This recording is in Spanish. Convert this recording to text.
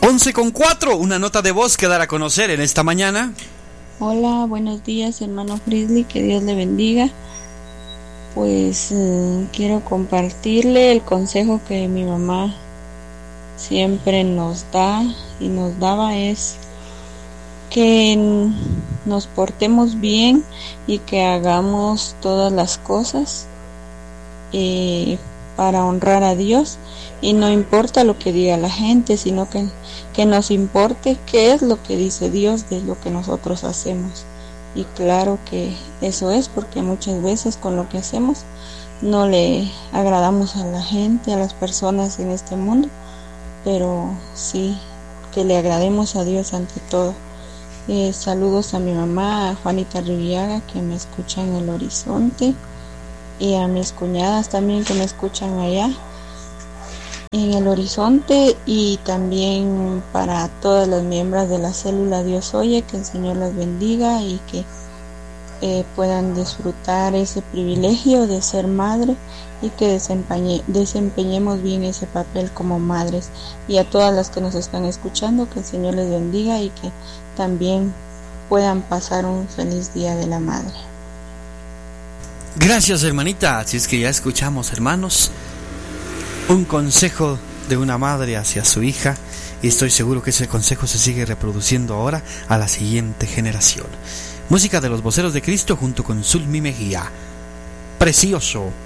11:04, una nota de voz que dar a conocer en esta mañana. Hola, buenos días, hermano Frisley, que Dios le bendiga. Pues quiero compartirle el consejo que mi mamá siempre nos da y nos daba, es que nos portemos bien y que hagamos todas las cosas para honrar a Dios, y no importa lo que diga la gente, sino que nos importe qué es lo que dice Dios de lo que nosotros hacemos. Y claro que eso es porque muchas veces con lo que hacemos no le agradamos a la gente, a las personas en este mundo, pero sí que le agrademos a Dios ante todo. Saludos a mi mamá, a Juanita Riviaga, que me escucha en el Horizonte, y a mis cuñadas también que me escuchan allá en el Horizonte, y también para todas las miembros de la célula Dios Oye, que el Señor las bendiga y que puedan disfrutar ese privilegio de ser madre y que desempeñemos bien ese papel como madres. Y a todas las que nos están escuchando, que el Señor les bendiga y que también puedan pasar un feliz Día de la Madre. Gracias, hermanita. Así es que ya escuchamos, hermanos, un consejo de una madre hacia su hija, y estoy seguro que ese consejo se sigue reproduciendo ahora a la siguiente generación. Música de los Voceros de Cristo junto con Zulmi Mejía. Precioso.